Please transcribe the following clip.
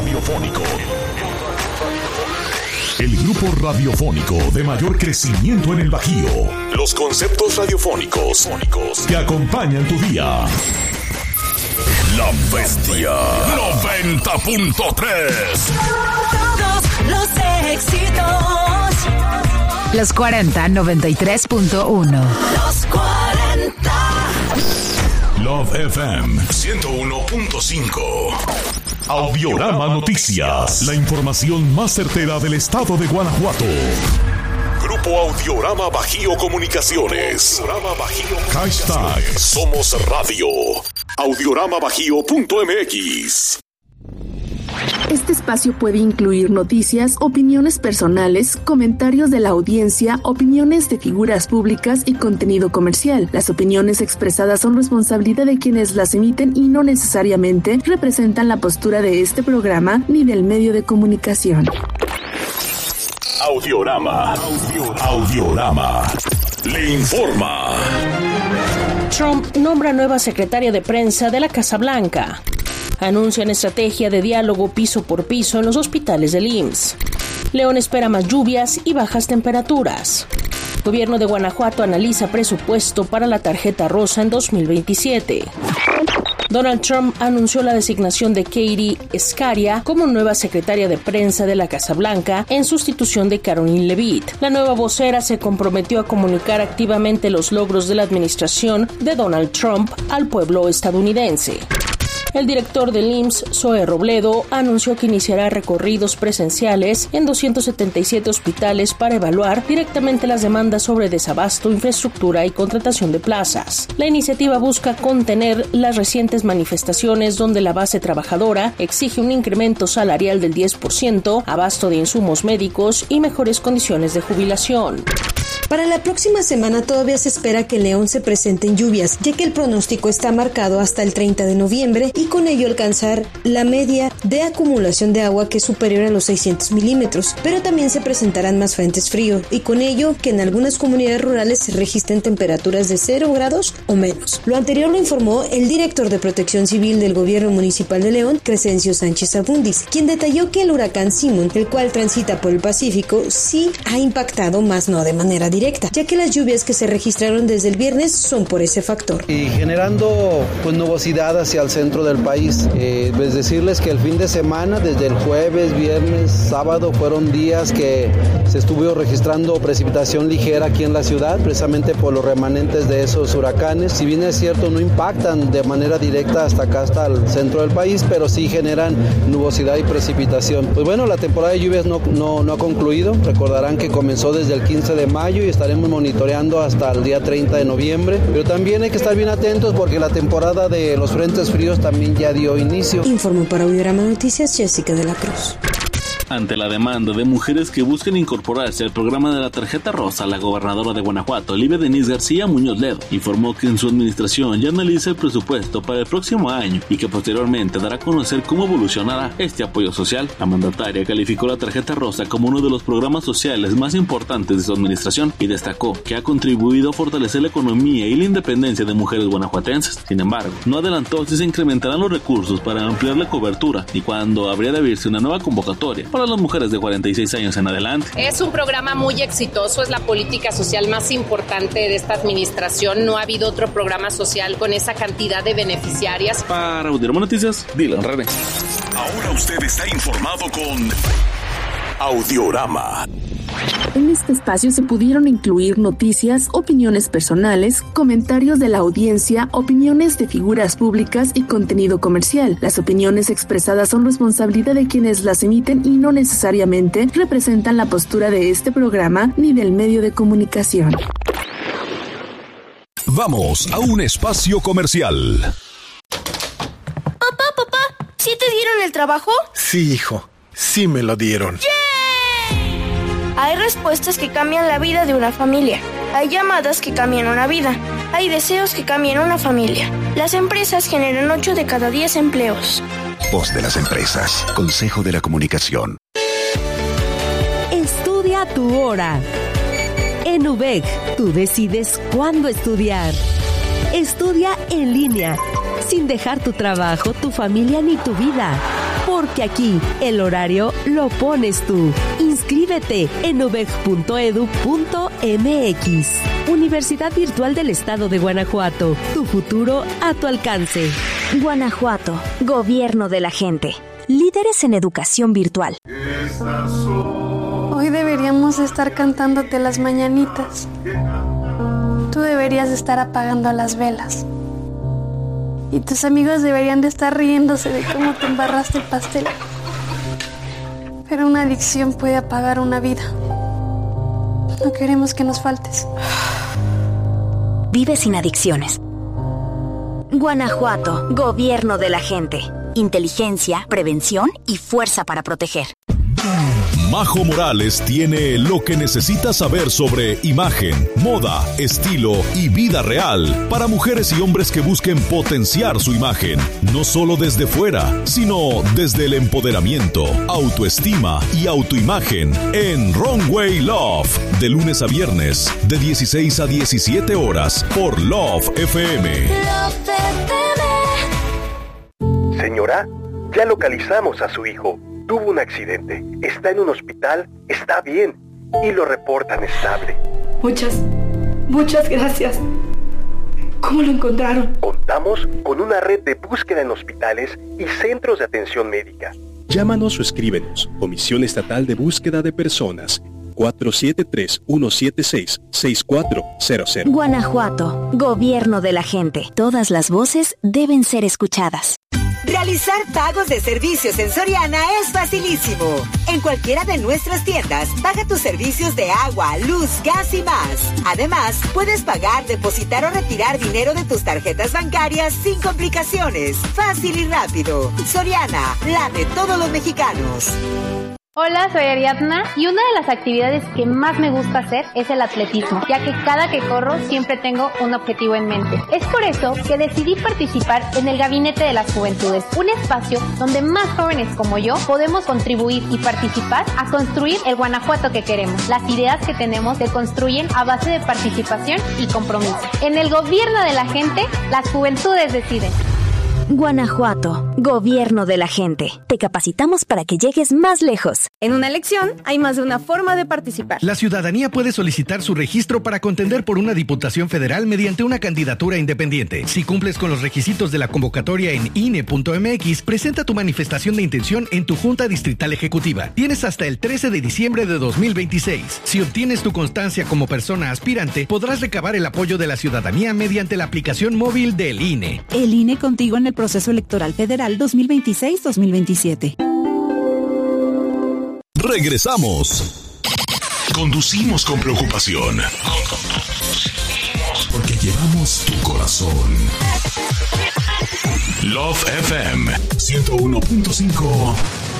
radiofónico. El grupo radiofónico de mayor crecimiento en el Bajío. Los conceptos radiofónicos que acompañan tu día. La Bestia 90.3. Todos los éxitos. Los 40 93.1. Los 40. Love FM 101.5. Audiorama Noticias. La información más certera del estado de Guanajuato. Grupo Audiorama Bajío Comunicaciones. Hashtag Somos Radio. Audioramabajío.mx. Este espacio puede incluir noticias, opiniones personales, comentarios de la audiencia, opiniones de figuras públicas y contenido comercial. Las opiniones expresadas son responsabilidad de quienes las emiten y no necesariamente representan la postura de este programa ni del medio de comunicación. Audiorama le informa. Trump nombra nueva secretaria de prensa de la Casa Blanca. Anuncian estrategia de diálogo piso por piso en los hospitales del IMSS. León espera más lluvias y bajas temperaturas. Gobierno de Guanajuato analiza presupuesto para la tarjeta rosa en 2027. Donald Trump anunció la designación de Katie Scaria como nueva secretaria de prensa de la Casa Blanca en sustitución de Caroline Leavitt. La nueva vocera se comprometió a comunicar activamente los logros de la administración de Donald Trump al pueblo estadounidense. El director del IMSS, Zoe Robledo, anunció que iniciará recorridos presenciales en 277 hospitales para evaluar directamente las demandas sobre desabasto, infraestructura y contratación de plazas. La iniciativa busca contener las recientes manifestaciones donde la base trabajadora exige un incremento salarial del 10%, abasto de insumos médicos y mejores condiciones de jubilación. Para la próxima semana todavía se espera que en León se presenten lluvias, ya que el pronóstico está marcado hasta el 30 de noviembre y con ello alcanzar la media de acumulación de agua que es superior a los 600 milímetros. Pero también se presentarán más frentes fríos y con ello que en algunas comunidades rurales se registren temperaturas de 0 grados o menos. Lo anterior lo informó el director de Protección Civil del Gobierno Municipal de León, Crescencio Sánchez Abundis, quien detalló que el huracán Simón, el cual transita por el Pacífico, sí ha impactado, más no de manera directa, ya que las lluvias que se registraron desde el viernes son por ese factor. Y generando nubosidad hacia el centro del país. Pues decirles que el fin de semana, desde el jueves, viernes, sábado, fueron días que se estuvo registrando precipitación ligera aquí en la ciudad, precisamente por los remanentes de esos huracanes. Si bien es cierto, no impactan de manera directa hasta acá, hasta el centro del país, pero sí generan nubosidad y precipitación. Pues bueno, la temporada de lluvias no ha concluido. Recordarán que comenzó desde el 15 de mayo y estaremos monitoreando hasta el día 30 de noviembre, pero también hay que estar bien atentos porque la temporada de los frentes fríos también ya dio inicio. Informó para Audiorama Noticias Jessica de la Cruz. Ante la demanda de mujeres que buscan incorporarse al programa de la tarjeta rosa, la gobernadora de Guanajuato, Olivia Denise García Muñoz Ledo, informó que en su administración ya analiza el presupuesto para el próximo año y que posteriormente dará a conocer cómo evolucionará este apoyo social. La mandataria calificó la tarjeta rosa como uno de los programas sociales más importantes de su administración y destacó que ha contribuido a fortalecer la economía y la independencia de mujeres guanajuatenses. Sin embargo, no adelantó si se incrementarán los recursos para ampliar la cobertura y cuándo habría de abrirse una nueva convocatoria para las mujeres de 46 años en adelante. Es un programa muy exitoso, es la política social más importante de esta administración. No ha habido otro programa social con esa cantidad de beneficiarias. Para Audiorama Noticias, Dylan René. Ahora usted está informado con Audiorama. En este espacio se pudieron incluir noticias, opiniones personales, comentarios de la audiencia, opiniones de figuras públicas y contenido comercial. Las opiniones expresadas son responsabilidad de quienes las emiten y no necesariamente representan la postura de este programa ni del medio de comunicación. Vamos a un espacio comercial. Papá, ¿sí te dieron el trabajo? Sí, hijo, sí me lo dieron. ¡Yeah! Hay respuestas que cambian la vida de una familia. Hay llamadas que cambian una vida. Hay deseos que cambian una familia. Las empresas generan 8 de cada 10 empleos. Voz de las empresas. Consejo de la Comunicación. Estudia tu hora. En UVEC, tú decides cuándo estudiar. Estudia en línea, sin dejar tu trabajo, tu familia ni tu vida. Porque aquí el horario lo pones tú. Inscríbete en ubeg.edu.mx. Universidad Virtual del Estado de Guanajuato. Tu futuro a tu alcance. Guanajuato, Gobierno de la gente. Líderes en educación virtual. Hoy deberíamos estar cantándote las mañanitas. Tú deberías estar apagando las velas. Y tus amigos deberían de estar riéndose de cómo te embarraste el pastel. Pero una adicción puede apagar una vida. No queremos que nos faltes. Vive sin adicciones. Guanajuato, Gobierno de la gente. Inteligencia, prevención y fuerza para proteger. Majo Morales tiene lo que necesitas saber sobre imagen, moda, estilo y vida real para mujeres y hombres que busquen potenciar su imagen, no solo desde fuera, sino desde el empoderamiento, autoestima y autoimagen en Runway Love, de lunes a viernes, de 16 a 17 horas por Love FM. Señora, ya localizamos a su hijo. Tuvo un accidente, está en un hospital, está bien y lo reportan estable. Muchas gracias. ¿Cómo lo encontraron? Contamos con una red de búsqueda en hospitales y centros de atención médica. Llámanos o escríbenos. Comisión Estatal de Búsqueda de Personas. 473-176-6400. Guanajuato, Gobierno de la gente. Todas las voces deben ser escuchadas. Realizar pagos de servicios en Soriana es facilísimo. En cualquiera de nuestras tiendas, paga tus servicios de agua, luz, gas y más. Además, puedes pagar, depositar o retirar dinero de tus tarjetas bancarias sin complicaciones. Fácil y rápido. Soriana, la de todos los mexicanos. Hola, soy Ariadna y una de las actividades que más me gusta hacer es el atletismo, ya que cada que corro siempre tengo un objetivo en mente. Es por eso que decidí participar en el Gabinete de las Juventudes, un espacio donde más jóvenes como yo podemos contribuir y participar a construir el Guanajuato que queremos. Las ideas que tenemos se construyen a base de participación y compromiso. En el Gobierno de la gente, las juventudes deciden. Guanajuato, Gobierno de la gente. Te capacitamos para que llegues más lejos. En una elección hay más de una forma de participar. La ciudadanía puede solicitar su registro para contender por una diputación federal mediante una candidatura independiente. Si cumples con los requisitos de la convocatoria en INE.mx, presenta tu manifestación de intención en tu Junta Distrital Ejecutiva. Tienes hasta el 13 de diciembre de 2026. Si obtienes tu constancia como persona aspirante, podrás recabar el apoyo de la ciudadanía mediante la aplicación móvil del INE. El INE contigo en el proceso electoral federal 2026-2027. Regresamos. Conducimos con preocupación. Porque llevamos tu corazón. Love FM 101.5.